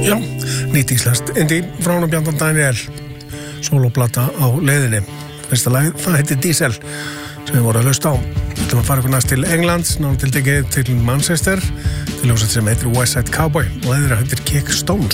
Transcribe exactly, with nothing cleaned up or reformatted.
Já, nýtt íslenskt indie frá honum Bjarna Daniel, soloplata á leiðinni. Fyrsta lag, það heitir Diesel, sem við vorum að hlusta á. Við ætlum að fara okkur næst til Englands, náttúrulega til, til Manchester, til hljómsveit sem heitir West Side Cowboy, og þeirra heitir Kick Stones.